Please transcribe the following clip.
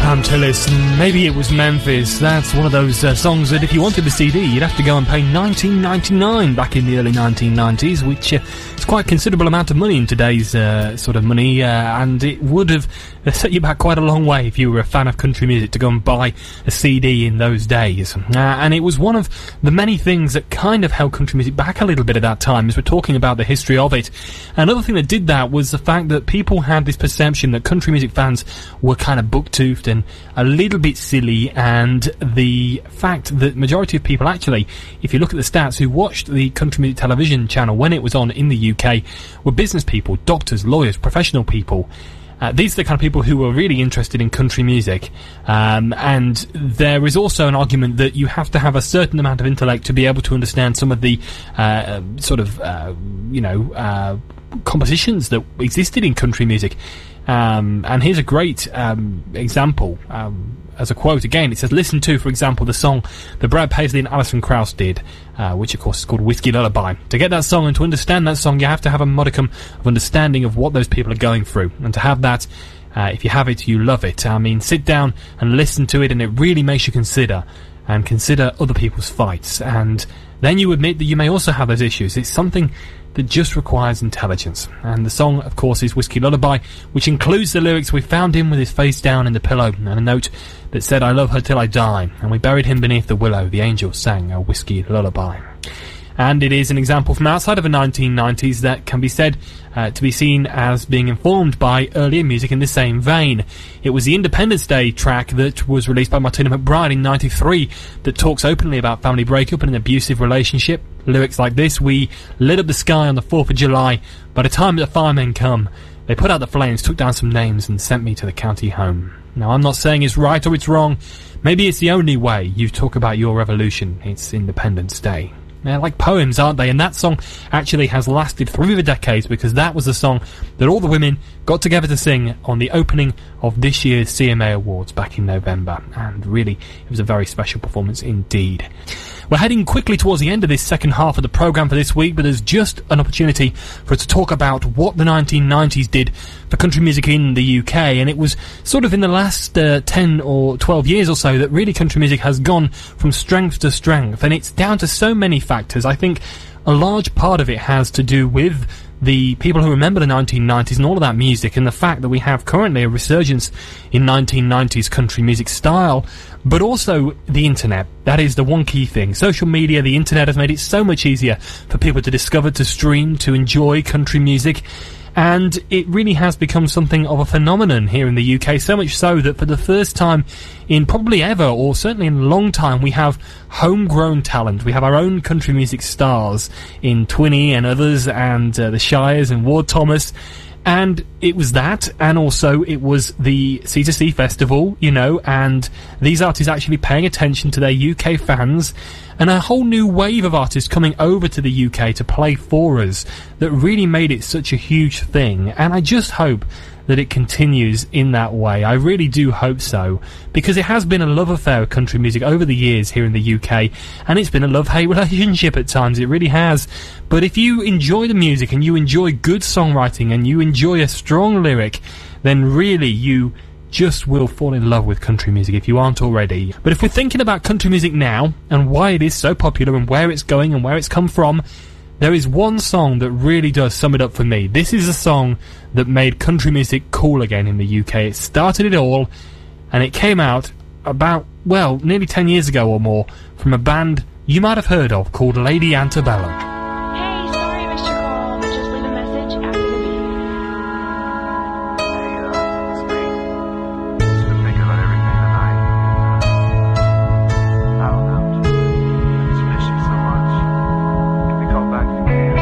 Time to Listen. Maybe it was Memphis. That's one of those songs that if you wanted the CD, you'd have to go and pay $19.99 back in the early 1990s, which is quite a considerable amount of money in today's sort of money, and it would have set you back quite a long way if you were a fan of country music to go and buy a CD in those days. And it was one of the many things that kind of held country music back a little bit at that time, as we're talking about the history of it. Another thing that did that was the fact that people had this perception that country music fans were kind of book-toothed and a little bit silly, and the fact that majority of people actually, if you look at the stats, who watched the country music television channel when it was on in the UK were business people, doctors, lawyers, professional people. These are the kind of people who were really interested in country music, and there is also an argument that you have to have a certain amount of intellect to be able to understand some of the compositions that existed in country music. And here's a great example, as a quote again. It says, listen to, for example, the song that Brad Paisley and Alison Krauss did, which of course is called Whiskey Lullaby. To get that song and to understand that song, you have to have a modicum of understanding of what those people are going through. And to have that, if you have it, you love it. I mean, sit down and listen to it, and it really makes you consider other people's fights. And then you admit that you may also have those issues. It's something that just requires intelligence. And the song, of course, is Whiskey Lullaby, which includes the lyrics, we found him with his face down in the pillow, and a note that said, I love her till I die, and we buried him beneath the willow, the angel sang a whiskey lullaby. And it is an example from outside of the 1990s that can be said to be seen as being informed by earlier music in the same vein. It was the Independence Day track that was released by Martina McBride in 93 that talks openly about family breakup and an abusive relationship. Lyrics like this, we lit up the sky on the 4th of July. By the time the firemen come, they put out the flames, took down some names and sent me to the county home. Now, I'm not saying it's right or it's wrong. Maybe it's the only way you talk about your revolution. It's Independence Day. They're like poems, aren't they? And that song actually has lasted through the decades, because that was the song that all the women got together to sing on the opening of this year's CMA Awards back in November. And really, it was a very special performance indeed. We're heading quickly towards the end of this second half of the programme for this week, but there's just an opportunity for us to talk about what the 1990s did for country music in the UK, and it was sort of in the last 10 or 12 years or so that really country music has gone from strength to strength, and it's down to so many factors. I think a large part of it has to do with the people who remember the 1990s and all of that music, and the fact that we have currently a resurgence in 1990s country music style, but also the internet. That is the one key thing. Social media, the internet has made it so much easier for people to discover, to stream, to enjoy country music. And it really has become something of a phenomenon here in the UK, so much so that for the first time in probably ever, or certainly in a long time, we have homegrown talent. We have our own country music stars in Twinney and others, and the Shires and Ward Thomas. And it was that, and also it was the C2C Festival, you know, and these artists actually paying attention to their UK fans, and a whole new wave of artists coming over to the UK to play for us that really made it such a huge thing. And I just hope that it continues in that way. I really do hope so, because it has been a love affair of country music over the years here in the UK, and it's been a love-hate relationship at times. It really has. But if you enjoy the music and you enjoy good songwriting and you enjoy a strong lyric, then really you just will fall in love with country music if you aren't already. But if we're thinking about country music now and why it is so popular and where it's going and where it's come from, there is one song that really does sum it up for me. This is a song that made country music cool again in the UK. It started it all, and it came out about, well, nearly 10 years ago or more, from a band you might have heard of called Lady Antebellum.